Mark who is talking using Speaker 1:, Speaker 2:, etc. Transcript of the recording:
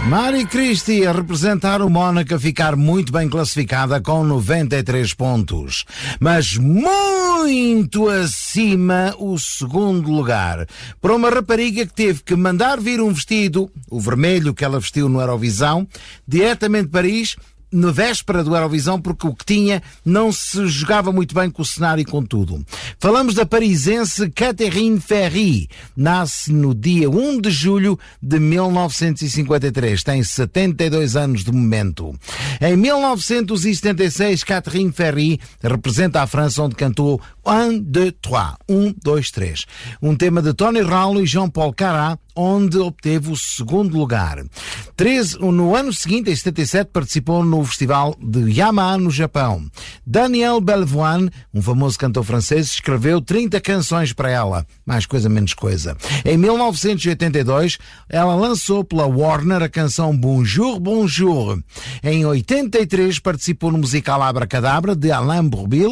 Speaker 1: Mari Christie a representar o Mónaco, a ficar muito bem classificada com 93 pontos. Mas muito acima o segundo lugar, para uma rapariga que teve que mandar vir um vestido, o vermelho que ela vestiu no Eurovisão, diretamente de Paris, na véspera do Eurovisão, porque o que tinha não se jogava muito bem com o cenário e com tudo. Falamos da parisense Catherine Ferry. Nasce no dia 1 de julho de 1953. Tem 72 anos de momento. Em 1976, Catherine Ferry representa a França, onde cantou 1, 2, 3. 1, 2, 3. Um tema de Tony Rallo e Jean-Paul Carat, onde obteve o segundo lugar. No ano seguinte, em 77, participou no festival de Yamaha, no Japão. Daniel Belvoine, um famoso cantor francês, escreveu 30 canções para ela. Mais coisa, menos coisa. Em 1982, ela lançou pela Warner a canção Bonjour, Bonjour. Em 83, participou no musical Abracadabra, de Alain Bourbille.